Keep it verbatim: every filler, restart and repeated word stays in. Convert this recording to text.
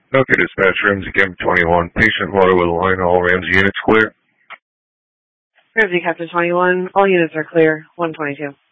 Okay, dispatch, Ramsey Captain twenty-one. Patient water with a line, all Ramsey units clear. Ramsey Captain twenty-one, all units are clear. one twenty-two.